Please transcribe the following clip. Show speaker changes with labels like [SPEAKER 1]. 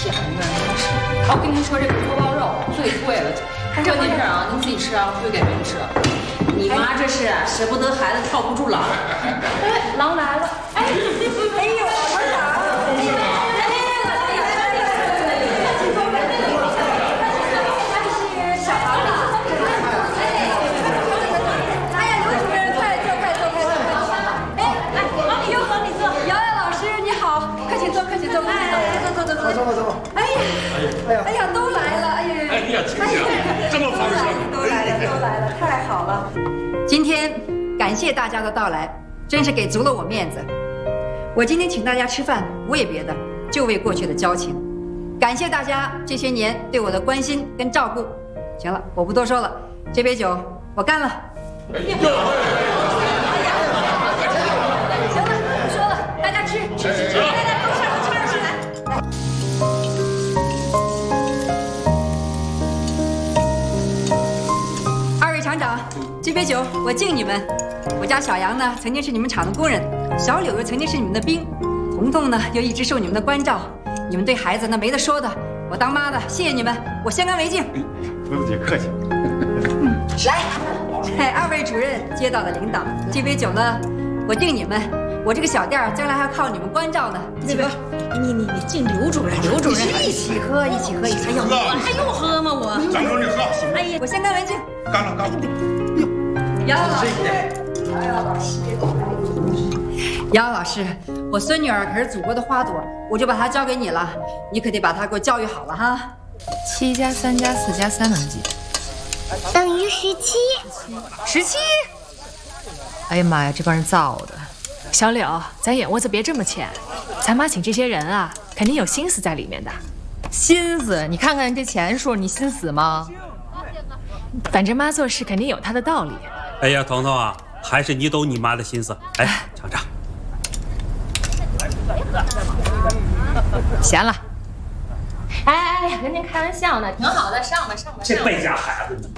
[SPEAKER 1] 骗人的，真是。我跟您说，这个锅包肉最贵了，这您这儿啊，您自己吃啊，不会给别人吃。你妈这是舍不得孩子靠不住狼。哎，狼来了！哎，哎呦，团长！
[SPEAKER 2] 走！哎呀，都来了！哎呀，
[SPEAKER 3] 这么丰盛，
[SPEAKER 2] 都来了，太好了！今天感谢大家的到来，真是给足了我面子。我今天请大家吃饭，无为别的，就为过去的交情。感谢大家这些年对我的关心跟照顾。行了，我不多说了，这杯酒我干了。行了，不说了，大家吃。厂长，这杯酒我敬你们。我家小杨呢，曾经是你们厂的工人；小柳又曾经是你们的兵；彤彤呢，又一直受你们的关照。你们对孩子那没得说的，我当妈的谢谢你们，我先干为敬。
[SPEAKER 3] 不用姐客气。
[SPEAKER 2] 来，二位主任、街道的领导，这杯酒呢，我敬你们。我这个小店将来还要靠你们关照呢。
[SPEAKER 1] 那个，你敬刘主任，
[SPEAKER 2] 一起喝。哎呀，
[SPEAKER 1] 我还用喝吗？我。
[SPEAKER 3] 张总，你喝。
[SPEAKER 2] 哎呀，我先干为敬。
[SPEAKER 3] 干了。
[SPEAKER 2] 杨老师，我孙女儿可是祖国的花朵，我就把她交给你了，你可得把她给我教育好了哈。
[SPEAKER 4] 7加3加4加3等于几？
[SPEAKER 5] 等于17。
[SPEAKER 4] 17？哎呀妈呀，这帮人造的！
[SPEAKER 6] 小柳，咱眼窝子别这么浅，咱妈请这些人啊，肯定有心思在里面的。
[SPEAKER 4] 心思？你看看这钱数，你心死吗？
[SPEAKER 6] 反正妈做事肯定有她的道理。
[SPEAKER 7] 哎呀，彤彤啊，还是你懂你妈的心思。来，尝尝。
[SPEAKER 4] 咸了。
[SPEAKER 6] 哎，跟您开玩笑呢，挺好的，上吧。
[SPEAKER 7] 这败家孩子，